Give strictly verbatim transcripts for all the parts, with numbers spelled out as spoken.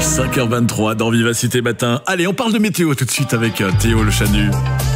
cinq heures vingt-trois dans Vivacité Matin. Allez, on parle de météo tout de suite avec Théo Le Chanu.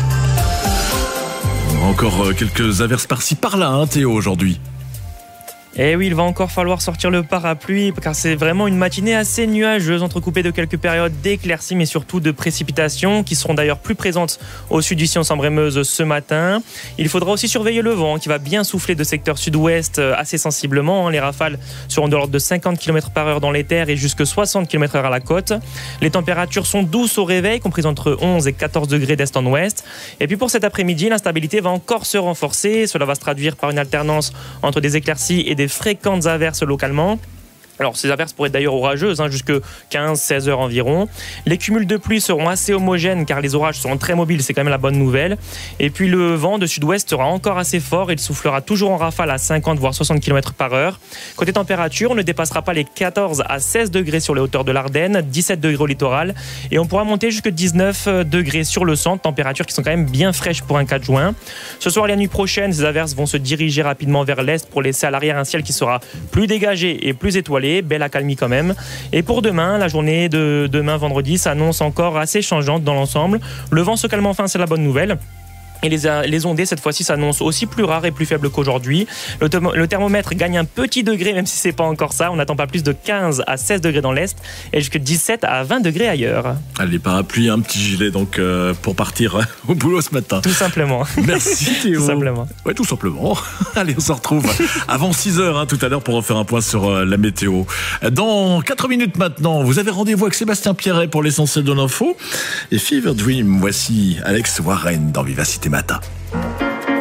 Encore quelques averses par-ci par-là, hein, Théo, aujourd'hui. Et oui, il va encore falloir sortir le parapluie car c'est vraiment une matinée assez nuageuse, entrecoupée de quelques périodes d'éclaircies mais surtout de précipitations qui seront d'ailleurs plus présentes au sud d'ici en Sambre-et-Meuse ce matin. Il faudra aussi surveiller le vent qui va bien souffler de secteur sud-ouest assez sensiblement. Les rafales seront de l'ordre de cinquante kilomètres par heure dans les terres et jusqu'à soixante kilomètres heure à la côte. Les températures sont douces au réveil, comprises entre onze et quatorze degrés d'est en ouest. Et puis pour cet après-midi, l'instabilité va encore se renforcer. Cela va se traduire par une alternance entre des éclaircies et des fréquentes averses localement. Alors ces averses pourraient être d'ailleurs orageuses, hein, jusque quinze à seize heures environ. Les cumuls de pluie seront assez homogènes car les orages seront très mobiles, c'est quand même la bonne nouvelle. Et puis le vent de sud-ouest sera encore assez fort, il soufflera toujours en rafale à cinquante voire soixante kilomètres par heure. Côté température, on ne dépassera pas les quatorze à seize degrés sur les hauteurs de l'Ardenne, dix-sept degrés au littoral et on pourra monter jusqu'à dix-neuf degrés sur le centre, températures qui sont quand même bien fraîches pour un quatre juin. Ce soir et la nuit prochaine, ces averses vont se diriger rapidement vers l'est pour laisser à l'arrière un ciel qui sera plus dégagé et plus étoilé. Belle accalmie quand même. Et pour demain, la journée de demain vendredi s'annonce encore assez changeante dans l'ensemble. Le vent se calme enfin, c'est la bonne nouvelle. Et les, les ondées, cette fois-ci, s'annoncent aussi plus rares et plus faibles qu'aujourd'hui. Le, le thermomètre gagne un petit degré, même si c'est pas encore ça. On n'attend pas plus de quinze à seize degrés dans l'Est et jusqu'à dix-sept à vingt degrés ailleurs. Allez, parapluie, un petit gilet donc euh, pour partir euh, au boulot ce matin. Tout simplement. Merci Théo. Tout simplement. Ouais, tout simplement. Allez, on se retrouve avant six heures hein, tout à l'heure pour refaire un point sur euh, la météo. Dans quatre minutes maintenant, vous avez rendez-vous avec Sébastien Pierret pour l'essentiel de l'info. Et Fever Dream, voici Alex Warren dans Vivacité Matin.